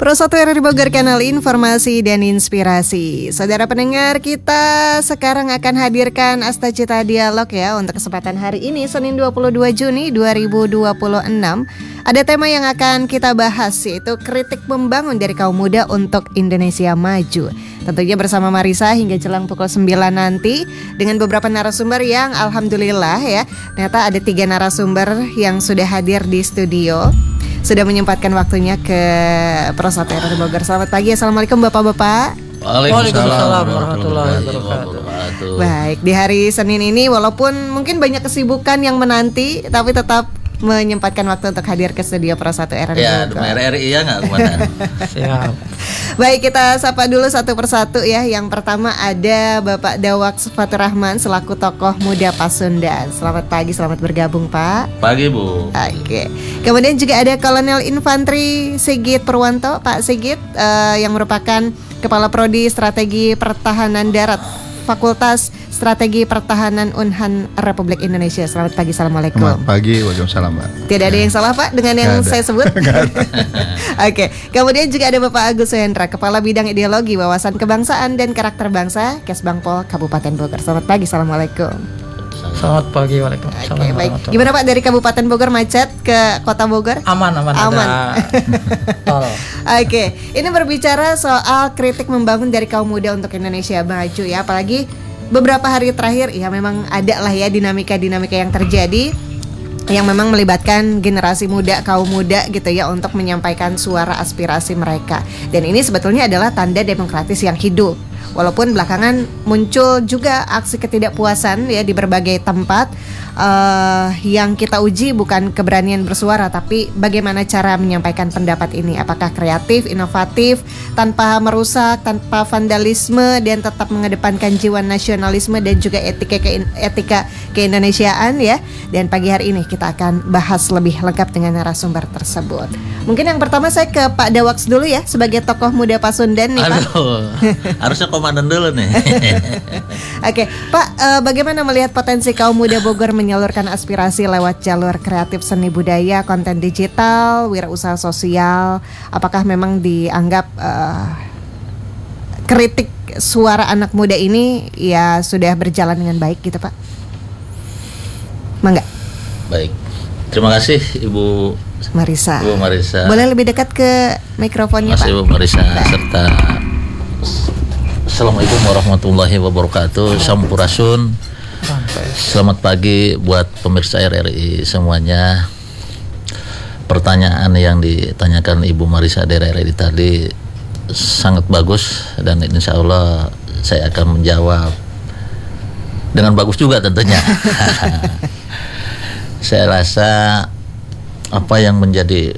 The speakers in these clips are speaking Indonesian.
Pro 1 RRI Bogor, kanal informasi dan inspirasi. Saudara pendengar, kita sekarang akan hadirkan Asta Cita Dialog ya untuk kesempatan hari ini, Senin 22 Juni 2026. Ada tema yang akan kita bahas, yaitu kritik membangun dari kaum muda untuk Indonesia maju. Tentunya bersama Marisa hingga jelang pukul 9 nanti, dengan beberapa narasumber yang alhamdulillah ya, ternyata ada 3 narasumber yang sudah hadir di studio, sudah menyempatkan waktunya ke Pro 1 RRI Bogor. Selamat pagi, assalamualaikum bapak-bapak. Waalaikumsalam warahmatullahi wabarakatuh. Baik, di hari Senin ini walaupun mungkin banyak kesibukan yang menanti, tapi tetap menyempatkan waktu untuk hadir ke studio Pro 1 RRI ya, Bogor. RRI ya nggak kemana. Siap. Baik, kita sapa dulu satu persatu ya. Yang pertama ada Bapak Dawak Fatur Rahman selaku tokoh muda Pasundan. Selamat pagi, selamat bergabung Pak. Pagi Bu. Oke. Kemudian juga ada Kolonel Infantri Sigit Purwanto, Pak Sigit yang merupakan Kepala Prodi Strategi Pertahanan Darat Fakultas Strategi Pertahanan Unhan Republik Indonesia. Selamat pagi, assalamualaikum. Selamat pagi, waalaikumsalam Pak. Tidak ada yang salah Pak dengan yang saya sebut. Oke. Kemudian juga ada Bapak Agus Suhendra, Kepala Bidang Ideologi, Wawasan Kebangsaan dan Karakter Bangsa, Kesbangpol Kabupaten Bogor. Selamat pagi, assalamualaikum. Selamat pagi, waalaikumsalam. Oke, baik. Gimana Pak dari Kabupaten Bogor macet ke Kota Bogor? Aman. Oke, ini berbicara soal kritik membangun dari kaum muda untuk Indonesia maju ya, apalagi beberapa hari terakhir ya memang ada lah ya dinamika-dinamika yang terjadi yang memang melibatkan generasi muda, kaum muda gitu ya, untuk menyampaikan suara aspirasi mereka. Dan ini sebetulnya adalah tanda demokratis yang hidup. Walaupun belakangan muncul juga aksi ketidakpuasan ya di berbagai tempat, yang kita uji bukan keberanian bersuara, tapi bagaimana cara menyampaikan pendapat ini. Apakah kreatif, inovatif, tanpa merusak, tanpa vandalisme, dan tetap mengedepankan jiwa nasionalisme dan juga etika keindonesiaan ya. Dan pagi hari ini kita akan bahas lebih lengkap dengan narasumber tersebut. Mungkin yang pertama saya ke Pak Dawaks dulu ya, sebagai tokoh muda Pasundan nih Pak. Harusnya komandan dulu nih. Oke, Pak, bagaimana melihat potensi kaum muda Bogor menyalurkan aspirasi lewat jalur kreatif seni budaya, konten digital, wirausaha sosial? Apakah memang dianggap kritik suara anak muda ini ya sudah berjalan dengan baik gitu Pak? Mangga. Baik, terima kasih Ibu Marisa. Ibu Marisa. Boleh lebih dekat ke mikrofonnya Pak? Ibu Marisa serta Assalamualaikum warahmatullahi wabarakatuh. Sampurasun. Selamat pagi buat pemirsa RRI semuanya. Pertanyaan yang ditanyakan Ibu Marisa dari RRI tadi sangat bagus, dan insya Allah saya akan menjawab dengan bagus juga tentunya. Saya rasa apa yang menjadi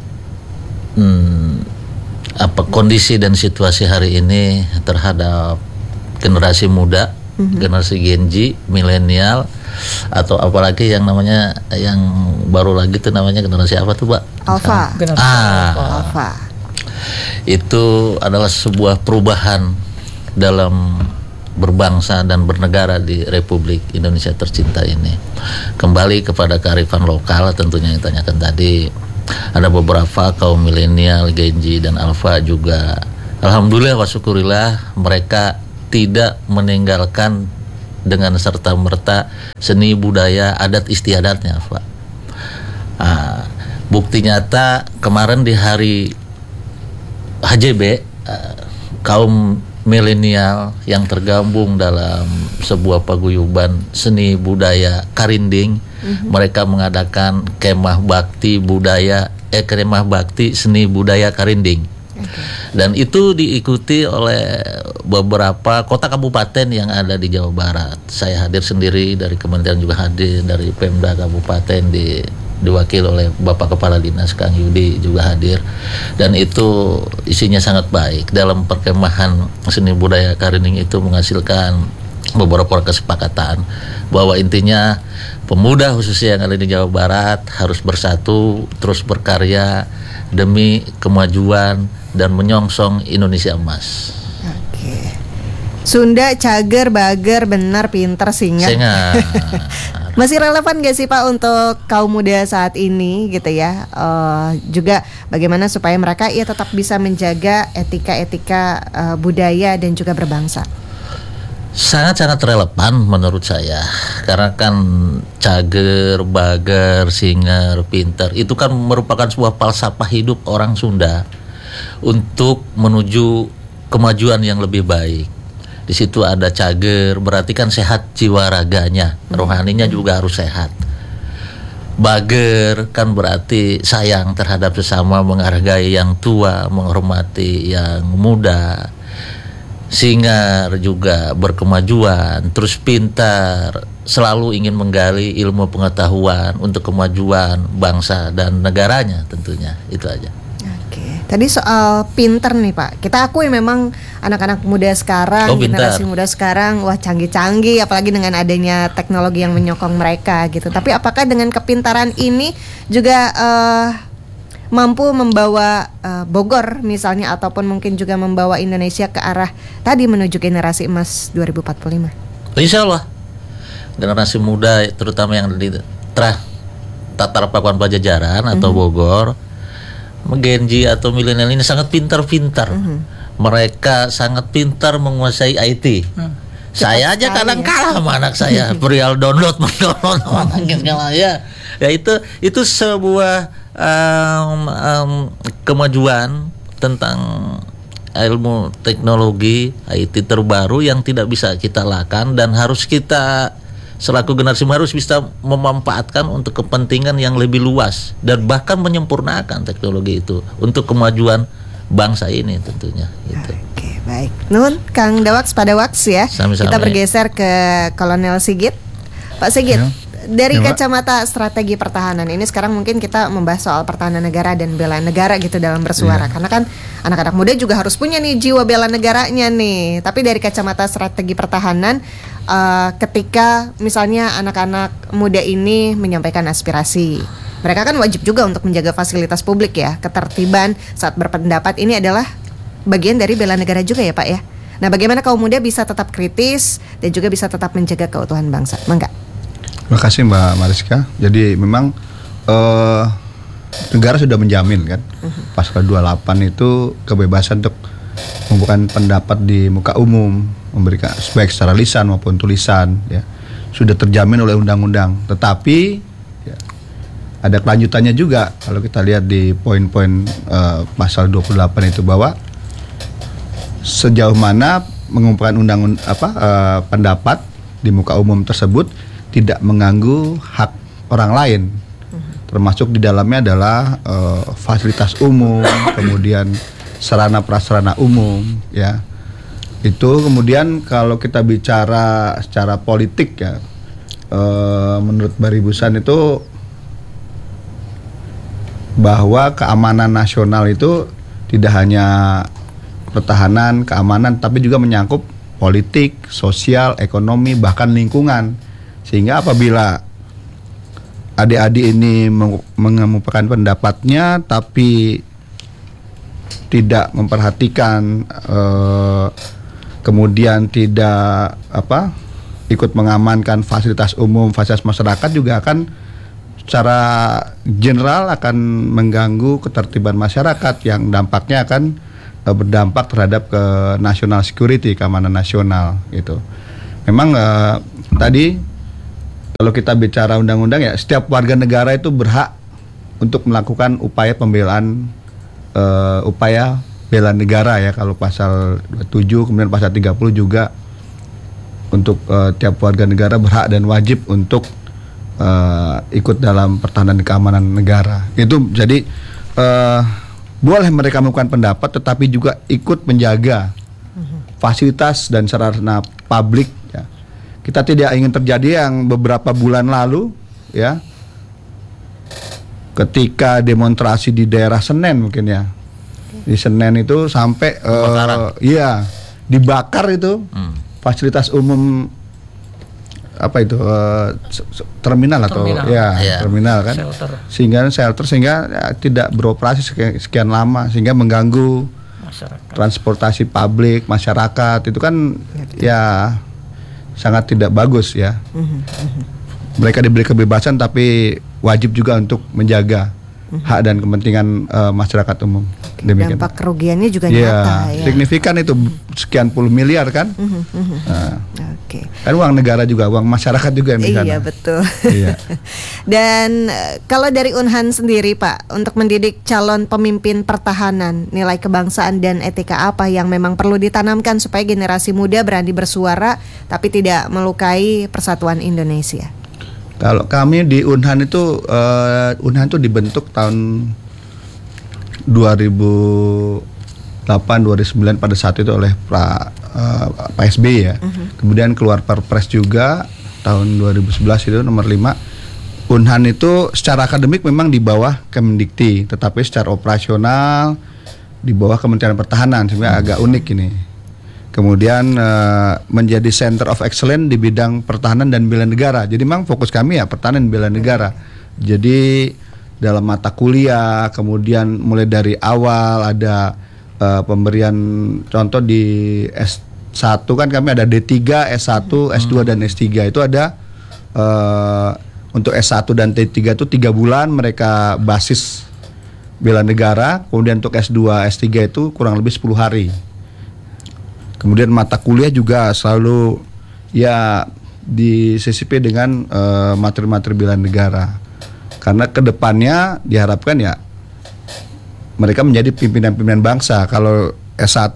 kondisi dan situasi hari ini terhadap generasi muda, generasi Gen Z, milenial, atau apalagi yang namanya yang baru lagi itu namanya generasi apa tuh Pak? Alpha. Alpha. Itu adalah sebuah perubahan dalam berbangsa dan bernegara di Republik Indonesia tercinta ini. Kembali kepada kearifan lokal tentunya yang ditanyakan tadi. Ada beberapa kaum milenial, Gen Z dan Alpha juga, alhamdulillah wa syukurillah, mereka tidak meninggalkan dengan serta-merta seni budaya adat istiadatnya Pak. Bukti nyata kemarin di hari HJB, kaum milenial yang tergabung dalam sebuah paguyuban seni budaya Karinding, mereka mengadakan kemah bakti seni budaya Karinding. Dan itu diikuti oleh beberapa kota kabupaten yang ada di Jawa Barat. Saya hadir sendiri, dari kementerian juga hadir, dari Pemda kabupaten diwakili oleh Bapak Kepala Dinas Kang Yudi juga hadir. Dan itu isinya sangat baik. Dalam perkemahan seni budaya Karinding itu menghasilkan beberapa kesepakatan bahwa intinya pemuda khususnya yang ada di Jawa Barat harus bersatu, terus berkarya demi kemajuan dan menyongsong Indonesia emas. Oke. Sunda, cager, bager, benar, pinter, singa. Masih relevan gak sih Pak untuk kaum muda saat ini gitu ya? Juga bagaimana supaya mereka tetap bisa menjaga etika-etika budaya dan juga berbangsa? Sangat-sangat relevan menurut saya, karena kan cager, bager, singer, pinter itu kan merupakan sebuah falsafah hidup orang Sunda untuk menuju kemajuan yang lebih baik. Di situ ada cager, berarti kan sehat jiwa raganya, rohaninya juga harus sehat. Bager kan berarti sayang terhadap sesama, menghargai yang tua, menghormati yang muda. Singar juga berkemajuan, terus pintar, selalu ingin menggali ilmu pengetahuan untuk kemajuan bangsa dan negaranya tentunya, itu aja. Oke, tadi soal pinter nih Pak, kita akui memang anak-anak muda sekarang, generasi muda sekarang, wah canggih-canggih, apalagi dengan adanya teknologi yang menyokong mereka gitu. Tapi apakah dengan kepintaran ini juga mampu membawa Bogor misalnya, ataupun mungkin juga membawa Indonesia ke arah tadi menuju generasi emas 2045? Insya Allah generasi muda terutama yang di Tatar Pakuan Pajajaran atau Bogor, Genji atau milenial ini sangat pintar-pintar. Mereka sangat pintar menguasai IT. Saya aja kadang kalah sama anak saya. Perihal download ya. Ya itu sebuah kemajuan tentang ilmu teknologi IT terbaru yang tidak bisa kita lakukan, dan harus kita selaku generasi harus bisa memanfaatkan untuk kepentingan yang lebih luas dan bahkan menyempurnakan teknologi itu untuk kemajuan bangsa ini tentunya gitu. Oke, baik. Nun, Kang Dawaks pada Waks ya. Sama-sama, kita bergeser ke Kolonel Sigit. Pak Sigit, dari kacamata strategi pertahanan ini sekarang mungkin kita membahas soal pertahanan negara dan bela negara gitu dalam bersuara, karena kan anak-anak muda juga harus punya nih jiwa bela negaranya nih. Tapi dari kacamata strategi pertahanan, ketika misalnya anak-anak muda ini menyampaikan aspirasi, mereka kan wajib juga untuk menjaga fasilitas publik ya, ketertiban saat berpendapat, ini adalah bagian dari bela negara juga ya Pak ya. Nah, bagaimana kaum muda bisa tetap kritis dan juga bisa tetap menjaga keutuhan bangsa? Mangga. Terima kasih Mbak Mariska. Jadi memang negara sudah menjamin kan, Pasal 28 itu kebebasan untuk membuka pendapat di muka umum, memberikan baik secara lisan maupun tulisan, ya, sudah terjamin oleh undang-undang. Tetapi ya, ada kelanjutannya juga kalau kita lihat di poin-poin Pasal 28 itu, bahwa sejauh mana mengumpulkan pendapat di muka umum tersebut tidak mengganggu hak orang lain, termasuk di dalamnya adalah fasilitas umum, kemudian sarana prasarana umum, ya. Itu kemudian kalau kita bicara secara politik ya, menurut Baribusan itu bahwa keamanan nasional itu tidak hanya pertahanan, keamanan, tapi juga menyangkut politik, sosial, ekonomi, bahkan lingkungan. Sehingga apabila adik-adik ini mengemukakan pendapatnya tapi tidak memperhatikan, kemudian tidak ikut mengamankan fasilitas umum, fasilitas masyarakat, juga akan secara general akan mengganggu ketertiban masyarakat yang dampaknya akan berdampak terhadap ke national security, keamanan nasional gitu. Memang tadi kalau kita bicara undang-undang ya, setiap warga negara itu berhak untuk melakukan upaya pembelaan, upaya bela negara ya. Kalau pasal 27, kemudian pasal 30 juga untuk tiap warga negara berhak dan wajib untuk ikut dalam pertahanan dan keamanan negara. Itu jadi boleh mereka melakukan pendapat, tetapi juga ikut menjaga fasilitas dan sarana publik. Ya. Kita tidak ingin terjadi yang beberapa bulan lalu, ya, ketika demonstrasi di daerah Senen mungkin ya, di Senen itu sampai, iya, dibakar itu fasilitas umum, apa itu, terminal atau terminal kan, shelter sehingga ya, tidak beroperasi sekian lama, sehingga mengganggu transportasi publik masyarakat. Itu kan ya sangat tidak bagus ya. mereka diberi kebebasan tapi wajib juga untuk menjaga hak dan kepentingan masyarakat umum. Demikian. Dampak kerugiannya juga nyata ya. Signifikan itu sekian puluh miliar kan. Oke. Kan uang negara juga, uang masyarakat juga yang di sana. Iya betul. Iya. Dan kalau dari Unhan sendiri Pak, untuk mendidik calon pemimpin pertahanan, nilai kebangsaan dan etika apa yang memang perlu ditanamkan supaya generasi muda berani bersuara tapi tidak melukai persatuan Indonesia? Kalau kami di Unhan itu dibentuk tahun 2008-2009 pada saat itu oleh Pak SBY ya. Kemudian keluar Perpres juga tahun 2011 itu nomor 5. Unhan itu secara akademik memang di bawah Kemendikti, tetapi secara operasional di bawah Kementerian Pertahanan, sebenarnya agak unik ini. Kemudian menjadi Center of Excellence di bidang pertahanan dan bela negara. Jadi memang fokus kami ya pertahanan dan bela negara. Jadi dalam mata kuliah, kemudian mulai dari awal ada pemberian contoh di S1 kan kami ada D3, S1, S2 dan S3 itu ada untuk S1 dan D3 itu 3 bulan mereka basis bela negara, kemudian untuk S2, S3 itu kurang lebih 10 hari. Kemudian mata kuliah juga selalu ya disisipi dengan materi-materi bela negara. Karena kedepannya diharapkan ya mereka menjadi pimpinan-pimpinan bangsa. Kalau S1,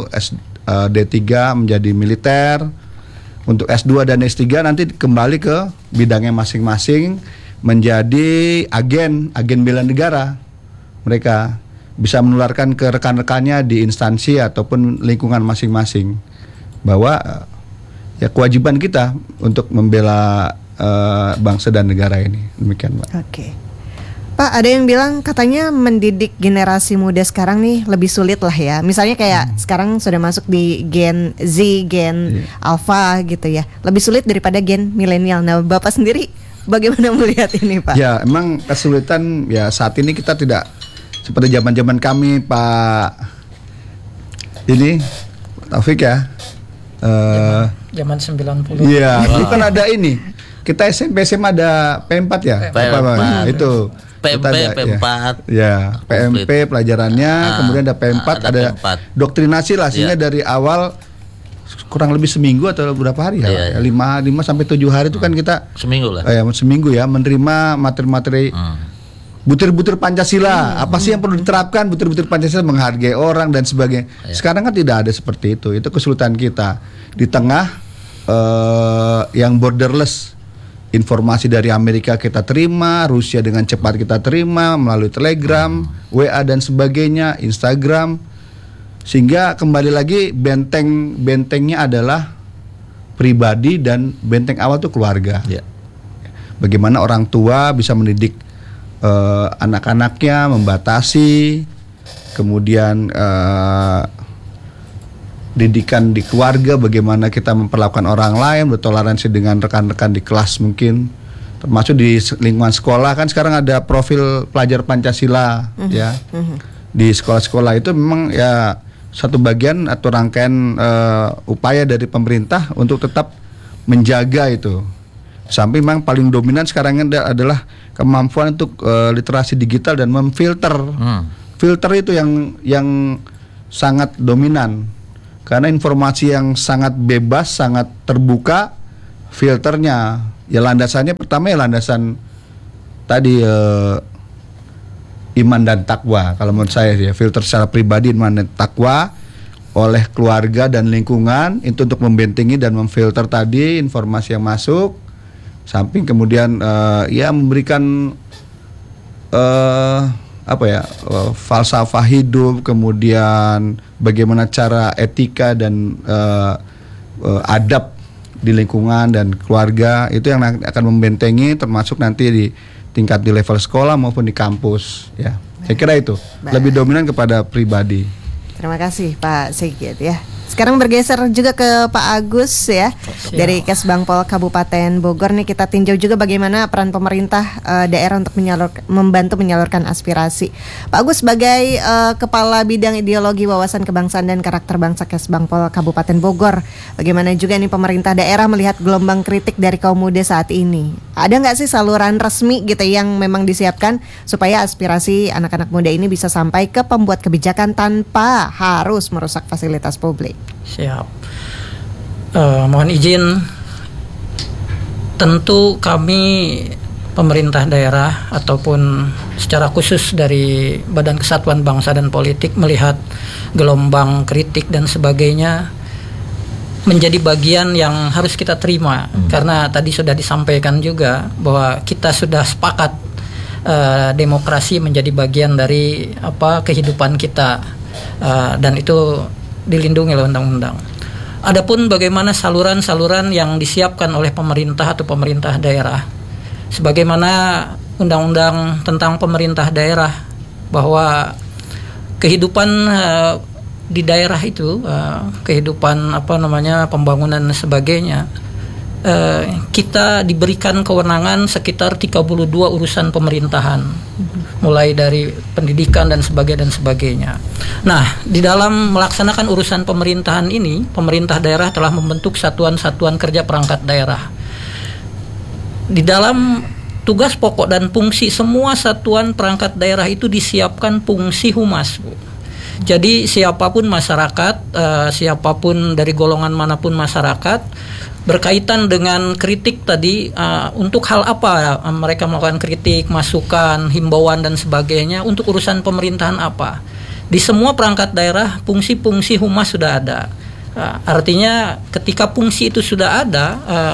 D3 menjadi militer, untuk S2 dan S3 nanti kembali ke bidangnya masing-masing menjadi agen bela negara. Mereka bisa menularkan ke rekan-rekannya di instansi ataupun lingkungan masing-masing bahwa ya kewajiban kita untuk membela bangsa dan negara ini. Demikian, Pak. Oke. Pak, ada yang bilang katanya mendidik generasi muda sekarang nih lebih sulit lah ya. Misalnya kayak sekarang sudah masuk di Gen Z, Gen Alpha gitu ya. Lebih sulit daripada Gen milenial. Nah, Bapak sendiri bagaimana melihat ini, Pak? Ya, emang kesulitan ya saat ini kita tidak seperti zaman-zaman kami Pak ini Taufik ya. Zaman 90. Iya, dulu kan ada ini. Kita SMP SMA ada P4 ya. Nah, itu. PMP, P4. Ya, PMP pelajarannya, kemudian ada P4, ada doktrinasi lah sehingga dari awal kurang lebih seminggu atau berapa hari ya? 5 sampai 7 hari itu kan kita seminggu lah. Seminggu ya menerima materi-materi butir-butir Pancasila, apa sih yang perlu diterapkan? Butir-butir Pancasila, menghargai orang dan sebagainya. Sekarang kan tidak ada seperti itu. Itu kesulitan kita di tengah yang borderless. Informasi dari Amerika kita terima, Rusia dengan cepat kita terima melalui Telegram, WA dan sebagainya, Instagram. Sehingga kembali lagi bentengnya adalah pribadi dan benteng awal itu keluarga. Bagaimana orang tua bisa mendidik anak-anaknya, membatasi, kemudian didikan di keluarga, bagaimana kita memperlakukan orang lain, bertoleransi dengan rekan-rekan di kelas mungkin, termasuk di lingkungan sekolah kan sekarang ada profil pelajar Pancasila ya. Di sekolah-sekolah itu memang ya satu bagian atau rangkaian upaya dari pemerintah untuk tetap menjaga itu. Sampai memang paling dominan sekarang adalah kemampuan untuk literasi digital dan memfilter. Filter itu yang sangat dominan. Karena informasi yang sangat bebas, sangat terbuka, filternya ya landasannya pertama ya landasan tadi iman dan takwa. Kalau menurut saya ya filter secara pribadi iman dan takwa oleh keluarga dan lingkungan itu untuk membentengi dan memfilter tadi informasi yang masuk. Samping kemudian ya memberikan falsafah hidup, kemudian bagaimana cara etika dan adab di lingkungan dan keluarga itu yang akan membentengi termasuk nanti di tingkat di level sekolah maupun di kampus ya. Saya kira itu lebih dominan kepada pribadi. Terima kasih Pak Sigit ya. Sekarang bergeser juga ke Pak Agus ya. Dari Kesbangpol Kabupaten Bogor nih, kita tinjau juga bagaimana peran pemerintah daerah untuk membantu menyalurkan aspirasi. Pak Agus sebagai Kepala Bidang Ideologi Wawasan Kebangsaan dan Karakter Bangsa Kesbangpol Kabupaten Bogor, bagaimana juga nih pemerintah daerah melihat gelombang kritik dari kaum muda saat ini? Ada nggak sih saluran resmi gitu yang memang disiapkan supaya aspirasi anak-anak muda ini bisa sampai ke pembuat kebijakan tanpa harus merusak fasilitas publik? Siap. Mohon izin, tentu kami pemerintah daerah ataupun secara khusus dari Badan Kesatuan Bangsa dan Politik melihat gelombang kritik dan sebagainya menjadi bagian yang harus kita terima, karena tadi sudah disampaikan juga bahwa kita sudah sepakat demokrasi menjadi bagian dari kehidupan kita, dan itu dilindungi oleh undang-undang. Adapun bagaimana saluran-saluran yang disiapkan oleh pemerintah atau pemerintah daerah, sebagaimana undang-undang tentang pemerintah daerah, bahwa kehidupan di daerah itu, kehidupan pembangunan dan sebagainya, kita diberikan kewenangan sekitar 32 urusan pemerintahan, mulai dari pendidikan dan sebagainya. Nah, di dalam melaksanakan urusan pemerintahan ini, pemerintah daerah telah membentuk satuan-satuan kerja perangkat daerah. Di dalam tugas pokok dan fungsi semua satuan perangkat daerah itu disiapkan fungsi humas, Bu. Jadi siapapun masyarakat, siapapun dari golongan manapun masyarakat, berkaitan dengan kritik tadi, untuk hal apa mereka melakukan kritik, masukan, himbauan dan sebagainya, untuk urusan pemerintahan apa. Di semua perangkat daerah fungsi-fungsi humas sudah ada. Artinya ketika fungsi itu sudah ada,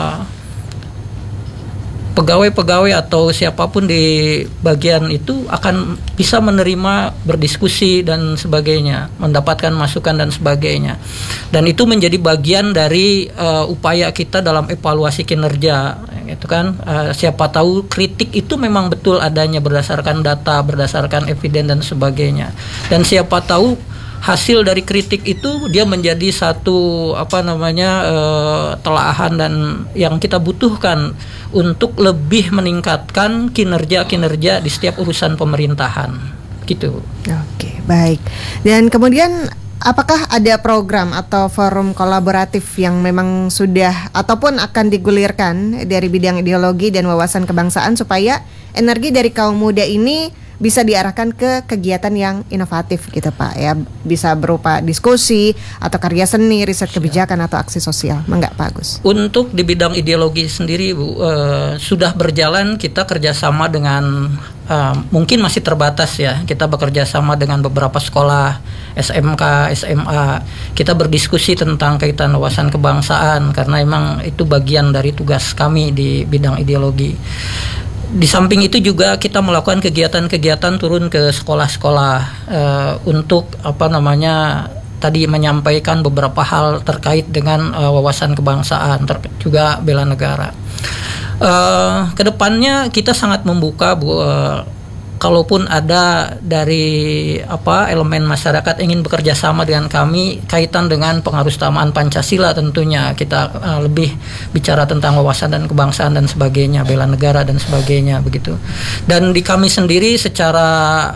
pegawai-pegawai atau siapapun di bagian itu akan bisa menerima, berdiskusi dan sebagainya, mendapatkan masukan dan sebagainya. Dan itu menjadi bagian dari upaya kita dalam evaluasi kinerja, gitu kan. Siapa tahu kritik itu memang betul adanya berdasarkan data, berdasarkan eviden dan sebagainya. Dan siapa tahu hasil dari kritik itu dia menjadi satu telaahan dan yang kita butuhkan untuk lebih meningkatkan kinerja di setiap urusan pemerintahan, gitu. Oke, baik. Dan kemudian apakah ada program atau forum kolaboratif yang memang sudah ataupun akan digulirkan dari bidang ideologi dan wawasan kebangsaan supaya energi dari kaum muda ini bisa diarahkan ke kegiatan yang inovatif gitu Pak ya, bisa berupa diskusi atau karya seni, riset kebijakan atau aksi sosial. Enggak Pak Agus? Untuk di bidang ideologi sendiri Bu, sudah berjalan kita kerjasama dengan mungkin masih terbatas ya, kita bekerja sama dengan beberapa sekolah SMK, SMA. Kita berdiskusi tentang kaitan wawasan kebangsaan karena memang itu bagian dari tugas kami di bidang ideologi. Di samping itu juga kita melakukan kegiatan-kegiatan turun ke sekolah-sekolah untuk tadi menyampaikan beberapa hal terkait dengan wawasan kebangsaan, juga bela negara. Kedepannya kita sangat membuka Bu, kalaupun ada dari elemen masyarakat ingin bekerja sama dengan kami kaitan dengan pengharusutamaan Pancasila, tentunya kita lebih bicara tentang wawasan dan kebangsaan dan sebagainya, bela negara dan sebagainya begitu. Dan di kami sendiri secara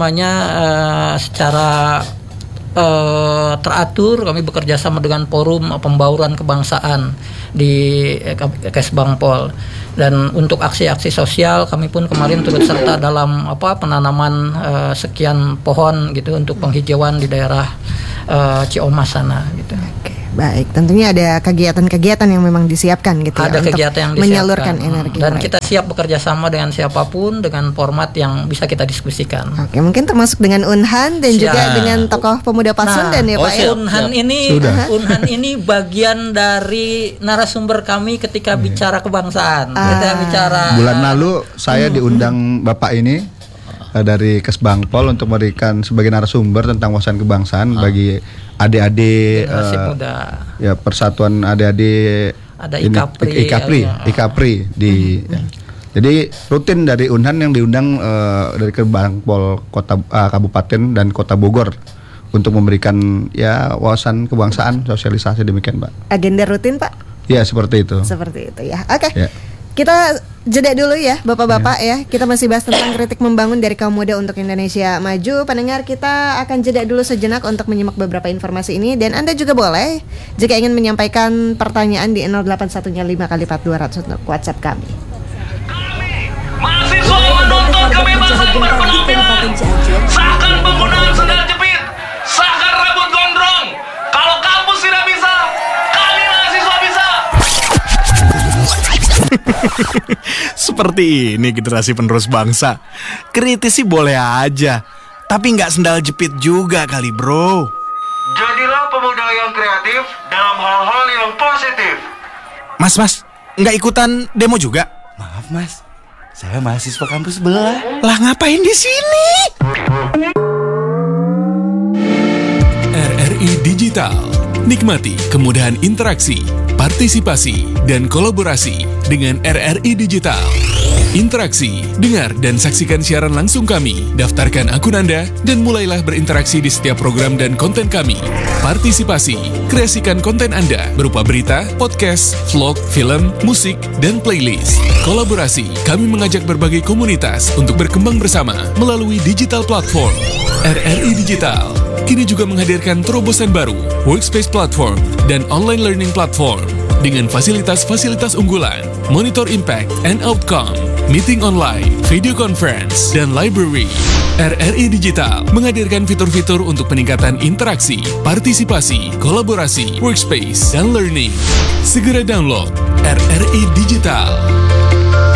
secara teratur kami bekerja sama dengan forum pembauran kebangsaan di Kesbangpol. Dan untuk aksi-aksi sosial kami pun kemarin turut serta dalam penanaman sekian pohon gitu untuk penghijauan di daerah Ciomas sana gitu. Oke, baik. Tentunya ada kegiatan-kegiatan yang memang disiapkan gitu ada ya, kegiatan yang menyalurkan energi. Dan kita siap bekerja sama dengan siapapun dengan format yang bisa kita diskusikan. Oke, mungkin termasuk dengan Unhan dan juga dengan tokoh pemuda Pasundan ya Pak ya. Unhan ini bagian dari narasumber kami ketika bicara kebangsaan. Kita bicara bulan lalu saya diundang Bapak ini dari Kesbangpol untuk memberikan sebagai narasumber tentang wawasan kebangsaan bagi adik-adik muda. Ya, persatuan adik-adik ada IKAPRI di jadi rutin dari Unhan yang diundang dari Kesbangpol Kabupaten dan Kota Bogor untuk memberikan ya wawasan kebangsaan, sosialisasi demikian, Pak. Agenda rutin, Pak? Ya, seperti itu. Seperti itu ya. Oke. Ya. Kita jeda dulu ya Bapak-bapak ya. Kita masih bahas tentang kritik membangun dari kaum muda untuk Indonesia Maju. Pendengar, kita akan jeda dulu sejenak untuk menyimak beberapa informasi ini. Dan Anda juga boleh jika ingin menyampaikan pertanyaan di 0815 untuk WhatsApp kami. Mahasiswa menuntut kebebasan berpenampilan. Sahkan penggunaan sendal jepit. Sahkan rambut gondrong. Kalau kampus tidak bisa, kami mahasiswa bisa. Seperti ini generasi penerus bangsa. Kritis sih boleh aja, tapi nggak sendal jepit juga kali, bro. Jadilah pemuda yang kreatif dalam hal-hal yang positif. Mas, nggak ikutan demo juga? Maaf mas, saya mahasiswa kampus sebelah. Lah ngapain di sini? RRI Digital. Nikmati kemudahan interaksi, partisipasi, dan kolaborasi dengan RRI Digital. Interaksi, dengar dan saksikan siaran langsung kami, daftarkan akun Anda, dan mulailah berinteraksi di setiap program dan konten kami. Partisipasi, kreasikan konten Anda berupa berita, podcast, vlog, film, musik, dan playlist. Kolaborasi, kami mengajak berbagai komunitas untuk berkembang bersama melalui digital platform. RRI Digital kini juga menghadirkan terobosan baru, workspace platform, dan online learning platform dengan fasilitas-fasilitas unggulan, monitor impact and outcome, meeting online, video conference, dan library. RRI Digital menghadirkan fitur-fitur untuk peningkatan interaksi, partisipasi, kolaborasi, workspace, dan learning. Segera download RRI Digital.